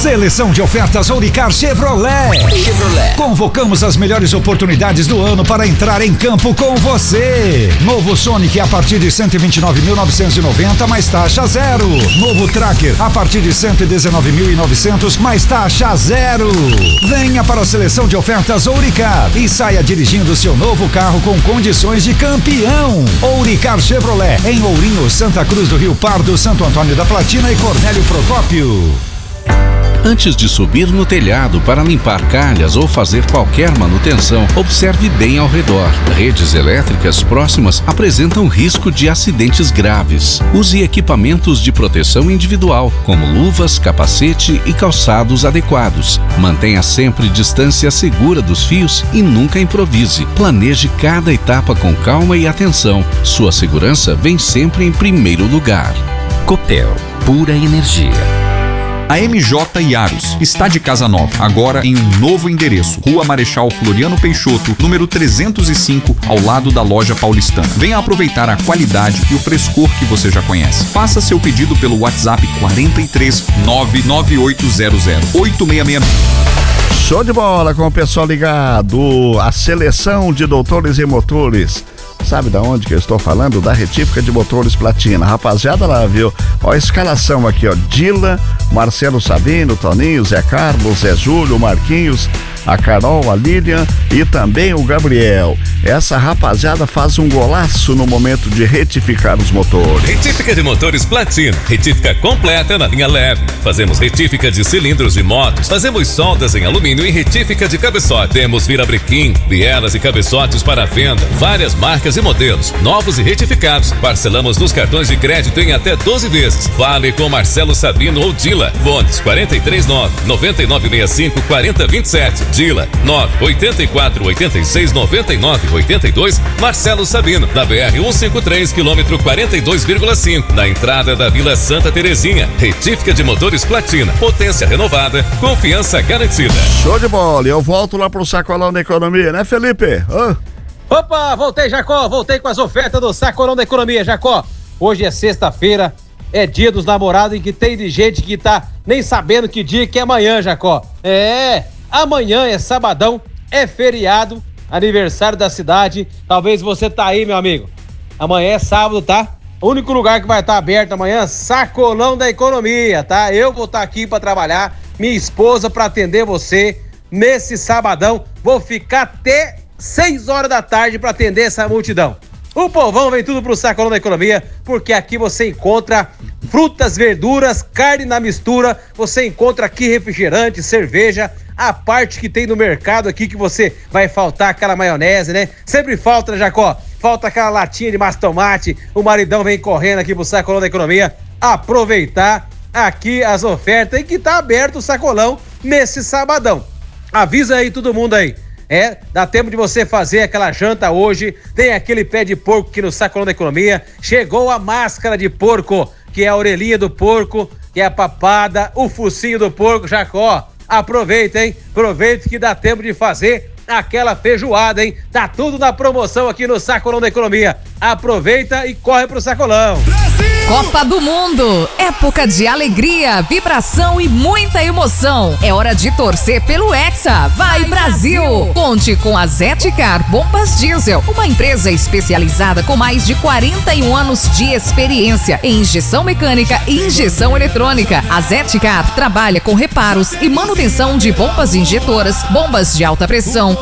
Seleção de ofertas Ouricar Chevrolet. Convocamos as melhores oportunidades do ano para entrar em campo com você. Novo Sonic a partir de 129.990 mais taxa zero. Novo Tracker a partir de 119.900 mais taxa zero. Venha para a seleção de ofertas Ouricar e saia dirigindo seu novo carro com condições de campeão. Ouricar Chevrolet em Ourinho, Santa Cruz do Rio Pardo, Santo Antônio da Platina e Cornélio Procópio. Antes de subir no telhado para limpar calhas ou fazer qualquer manutenção, observe bem ao redor. Redes elétricas próximas apresentam risco de acidentes graves. Use equipamentos de proteção individual, como luvas, capacete e calçados adequados. Mantenha sempre distância segura dos fios e nunca improvise. Planeje cada etapa com calma e atenção. Sua segurança vem sempre em primeiro lugar. Copel, pura energia. A MJ Iarus está de casa nova, agora em um novo endereço. Rua Marechal Floriano Peixoto, número 305, ao lado da loja paulistana. Venha aproveitar a qualidade e o frescor que você já conhece. Faça seu pedido pelo WhatsApp 43 99800 8666. Show de bola com o pessoal ligado. A seleção de doutores em motores. Sabe da onde que eu estou falando? Da Retífica de Motores Platina. Rapaziada lá, viu? Ó, a escalação aqui, ó. Dila, Marcelo Sabino, Toninho, Zé Carlos, Zé Júlio, Marquinhos, a Carol, a Lilian e também o Gabriel. Essa rapaziada faz um golaço no momento de retificar os motores. Retífica de Motores Platina. Retífica completa na linha leve. Fazemos retífica de cilindros de motos. Fazemos soldas em alumínio e retífica de cabeçote. Temos virabrequim, bielas e cabeçotes para venda. Várias marcas e modelos, novos e retificados. Parcelamos nos cartões de crédito em até 12 vezes. Fale com Marcelo Sabino ou Dila. Fones 439-9965-4027. Dila 984-86-99-82. Marcelo Sabino, da BR 153, quilômetro 42,5, na entrada da Vila Santa Terezinha. Retífica de Motores Platina. Potência renovada, confiança garantida. Show de bola. Eu volto lá pro Sacolão da Economia, né, Felipe? Opa, voltei, Jacó, voltei com as ofertas do Sacolão da Economia, Jacó. Hoje é sexta-feira, é dia dos namorados em que tem de gente que tá nem sabendo que dia que é amanhã, Jacó. Amanhã é sabadão, é feriado, aniversário da cidade. Talvez você tá aí, meu amigo. Amanhã é sábado, tá? O único lugar que vai estar aberto amanhã é Sacolão da Economia, tá? Eu vou estar aqui pra trabalhar, minha esposa pra atender você nesse sabadão. Vou ficar até 6 horas da tarde para atender essa multidão. O povão vem tudo pro Sacolão da Economia, porque aqui você encontra frutas, verduras, carne na mistura, você encontra aqui refrigerante, cerveja, a parte que tem no mercado aqui que você vai faltar aquela maionese, né? Sempre falta, Jacó, falta aquela latinha de massa tomate, o maridão vem correndo aqui pro Sacolão da Economia, aproveitar aqui as ofertas e que tá aberto o Sacolão nesse sabadão. Avisa aí todo mundo aí. Dá tempo de você fazer aquela janta hoje. Tem aquele pé de porco aqui no Sacolão da Economia. Chegou a máscara de porco, que é a orelhinha do porco, que é a papada, o focinho do porco. Jacó, aproveita, hein? Aproveita que dá tempo de fazer aquela feijoada, hein? Tá tudo na promoção aqui no Sacolão da Economia. Aproveita e corre pro Sacolão. Copa do Mundo, época de alegria, vibração e muita emoção. É hora de torcer pelo Hexa. Vai Brasil! Conte com a Zetcar Bombas Diesel, uma empresa especializada com mais de 41 anos de experiência em injeção mecânica e injeção eletrônica. A Zetcar trabalha com reparos e manutenção de bombas injetoras, bombas de alta pressão,